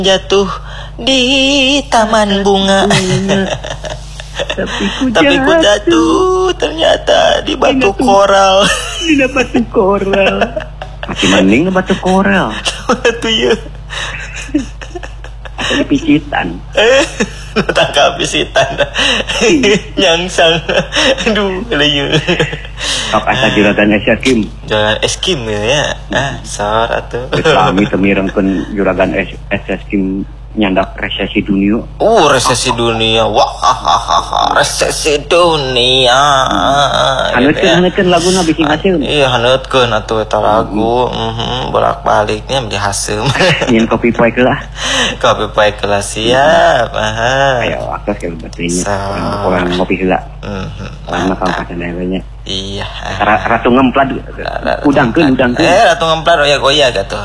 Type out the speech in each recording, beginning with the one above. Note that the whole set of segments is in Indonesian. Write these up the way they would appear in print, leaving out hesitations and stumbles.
jatuh di taman bunga. Tapi ku jatuh ternyata di batu koral. Di batu koral. Masih mending di batu koral. Batu ya. Ada picitan. Tangkap picitan. Nyangsang. Aduh, leuyeung. Kok asa juragan es Kim. Juragan es Kim ya. Sor atuh. Kami temirengkeun juragan es Kim nyandak resesi dunia. Resesi dunia. Wah, resesi dunia. Haneutkeun laguna bisi haseum. Iya, haneutkeun atuh eta lagu. Bolak-baliknya beli haseum. Nyin kopi poe keula. Kopi poe keula siap. Ayo aktos ke batunya. Orang ngopi heula. Lama kang kasananya. Iya. Ratu ngemplat. Udangkeun. Ratu ngemplat oyak-oyak atuh.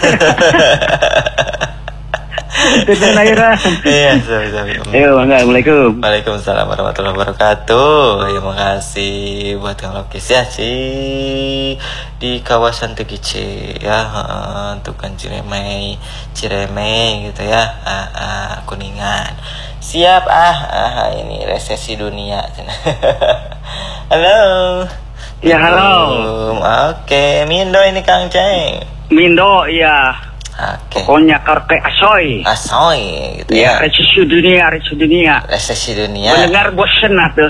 Iya, Assalamualaikum. Waalaikumsalam warahmatullahi wabarakatuh. Ya, makasih buat yang lokis ya di kawasan Tegice ya, untuk kan Ciremai gitu ya, Kuningan. Siap ini resesi dunia. Halo. Ya, halo. Oke, Mindo ini Kang Ceng. Mindo, iya. Okay. Pokoknya karpe asoy gitu ya. Resesi dunia. Mendengar bosen atuh.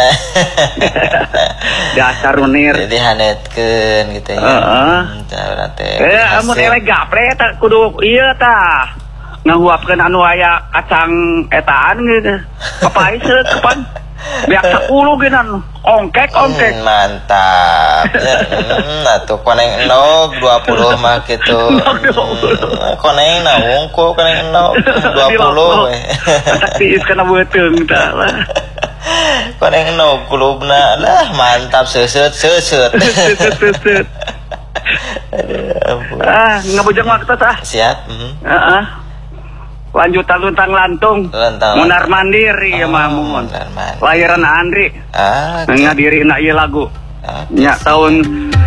Dasar unir. Jadi hanetkeun gitu ya. Amun eleh gapre eta kudu ieu tah. Ngahuapkeun anu aya kacang etaan gitu. Papai seukepan. Biak 10 genan ongkek. Mantap. Atuh koneng enog 20 mah kitu. Koneng naungkul koneng enog 20 we. Tiis kana beuteung tah lah. Koneng enog kulubna lah mantap seuseut. Ngabujang waktu tah. Siap. Lanjutan luntang lantung Munar Mandiri ya mamun lahiran Andri ngadirina ieu lagu nya tahun